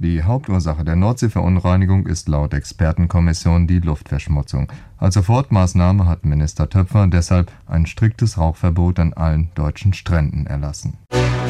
Die Hauptursache der Nordseeverunreinigung ist laut Expertenkommission die Luftverschmutzung. Als Sofortmaßnahme hat Minister Töpfer deshalb ein striktes Rauchverbot an allen deutschen Stränden erlassen.